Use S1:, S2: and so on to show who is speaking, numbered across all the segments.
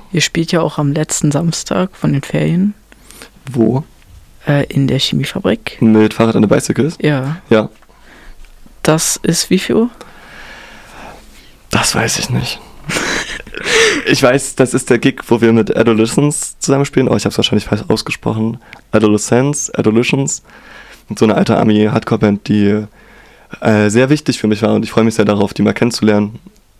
S1: Ihr spielt ja auch am letzten Samstag von den Ferien.
S2: Wo?
S1: In der Chemiefabrik.
S2: Mit Fahrrad an der Bicycles?
S1: Ja.
S2: Ja.
S1: Das ist wie viel Uhr?
S2: Das weiß ich nicht. Ich weiß, das ist der Gig, wo wir mit Adolescents zusammenspielen. Oh, ich habe es wahrscheinlich falsch ausgesprochen. Adolescents. Und so eine alte Army-Hardcore-Band, die sehr wichtig für mich war. Und ich freue mich sehr darauf, die mal kennenzulernen.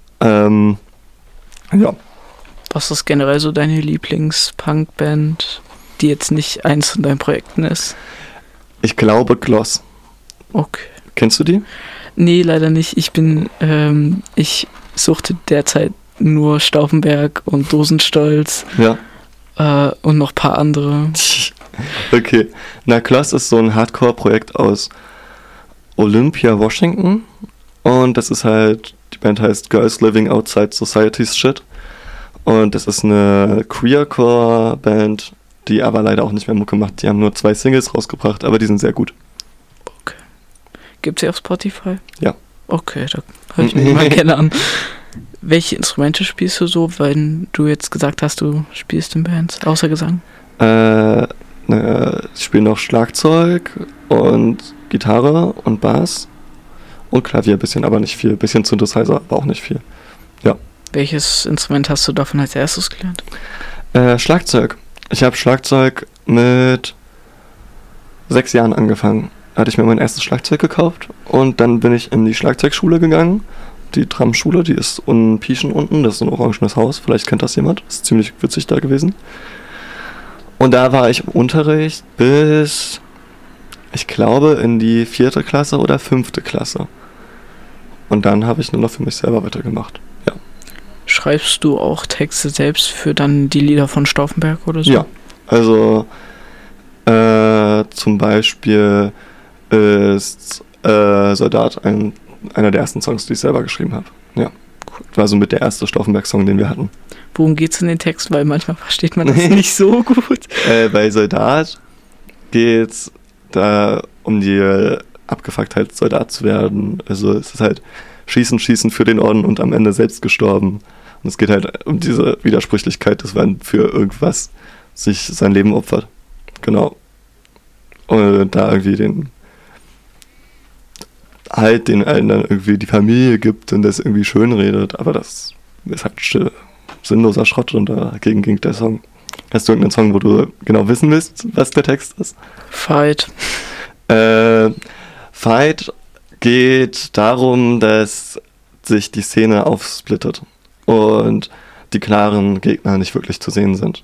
S2: Ja.
S1: Was ist generell so deine Lieblings-Punk-Band, die jetzt nicht eins von deinen Projekten ist?
S2: Ich glaube Gloss.
S1: Okay.
S2: Kennst du die?
S1: Nee, leider nicht. Ich suchte derzeit nur Stauffenberg und Dosenstolz.
S2: Ja.
S1: Und noch ein paar andere.
S2: Okay. Na, Gloss ist so ein Hardcore-Projekt aus Olympia, Washington. Und das ist halt, die Band heißt Girls Living Outside Society's Shit. Und das ist eine Queercore-Band, die aber leider auch nicht mehr Mucke macht. Die haben nur 2 Singles rausgebracht, aber die sind sehr gut.
S1: Okay. Gibt's sie auf Spotify?
S2: Ja.
S1: Okay, da höre ich mir mal gerne an. Welche Instrumente spielst du so, wenn du jetzt gesagt hast, du spielst in Bands, außer Gesang?
S2: Ich spiele noch Schlagzeug und Gitarre und Bass und Klavier ein bisschen, aber nicht viel. Ein bisschen Synthesizer, aber auch nicht viel. Ja.
S1: Welches Instrument hast du davon als erstes gelernt?
S2: Schlagzeug. Ich habe Schlagzeug mit 6 Jahren angefangen. Da hatte ich mir mein erstes Schlagzeug gekauft und dann bin ich in die Schlagzeugschule gegangen. Die Drumschule, die ist in Pieschen unten, das ist ein orangenes Haus, vielleicht kennt das jemand, das ist ziemlich witzig da gewesen. Und da war ich im Unterricht bis, ich glaube, in die 4. Klasse oder 5. Klasse. Und dann habe ich nur noch für mich selber weitergemacht, ja.
S1: Schreibst du auch Texte selbst für dann die Lieder von Stauffenberg oder so?
S2: Ja, also zum Beispiel ist Soldat einer der ersten Songs, die ich selber geschrieben habe. Ja, war so mit der erste Stauffenberg-Song, den wir hatten.
S1: Worum geht's in den Texten? Weil manchmal versteht man das nicht so gut.
S2: Bei Soldat geht's da um die Abgefucktheit, Soldat zu werden. Also es ist halt Schießen für den Orden und am Ende selbst gestorben. Und es geht halt um diese Widersprüchlichkeit, dass man für irgendwas sich sein Leben opfert. Genau. Und da irgendwie den allen dann irgendwie die Familie gibt und das irgendwie schön redet, aber das ist halt sinnloser Schrott und dagegen ging der Song. Hast du irgendeinen Song, wo du genau wissen willst, was der Text ist?
S1: Fight.
S2: Fight geht darum, dass sich die Szene aufsplittet und die klaren Gegner nicht wirklich zu sehen sind.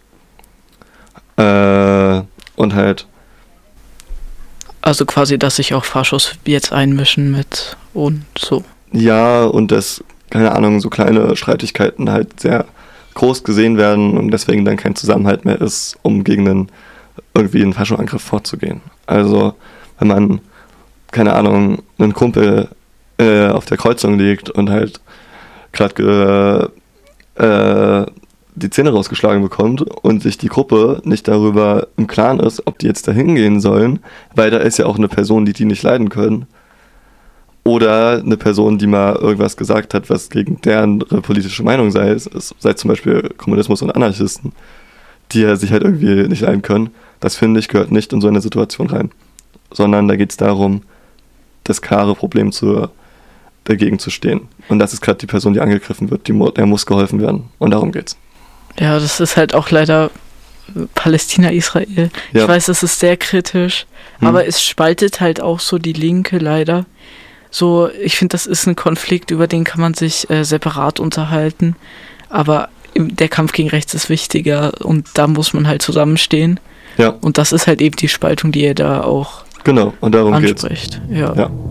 S2: Und halt
S1: also quasi, dass sich auch Faschos jetzt einmischen mit und so.
S2: Ja, und dass, keine Ahnung, so kleine Streitigkeiten halt sehr groß gesehen werden und deswegen dann kein Zusammenhalt mehr ist, um gegen irgendwie einen Faschoangriff vorzugehen. Also, wenn man, keine Ahnung, einen Kumpel auf der Kreuzung liegt und halt gerade die Zähne rausgeschlagen bekommt und sich die Gruppe nicht darüber im Klaren ist, ob die jetzt da hingehen sollen, weil da ist ja auch eine Person, die nicht leiden können. Oder eine Person, die mal irgendwas gesagt hat, was gegen deren politische Meinung sei zum Beispiel Kommunismus und Anarchisten, die ja sich halt irgendwie nicht leiden können. Das, finde ich, gehört nicht in so eine Situation rein. Sondern da geht es darum, das klare Problem dagegen zu stehen. Und das ist gerade die Person, die angegriffen wird, der muss geholfen werden. Und darum geht's. Ja,
S1: das ist halt auch leider Palästina-Israel. Ja. Ich weiß, das ist sehr kritisch, aber es spaltet halt auch so die Linke leider. So, ich finde, das ist ein Konflikt, über den kann man sich separat unterhalten, aber der Kampf gegen rechts ist wichtiger und da muss man halt zusammenstehen.
S2: Ja.
S1: Und das ist halt eben die Spaltung, die ihr da auch
S2: genau, und darum
S1: anspricht.
S2: Geht's. Ja.